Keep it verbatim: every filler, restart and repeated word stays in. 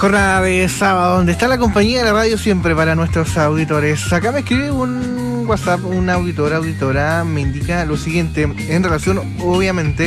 Jornada de sábado, donde está la compañía de la radio siempre para nuestros auditores. Acá me escribe un WhatsApp, una auditora, auditora, me indica lo siguiente, en relación, obviamente,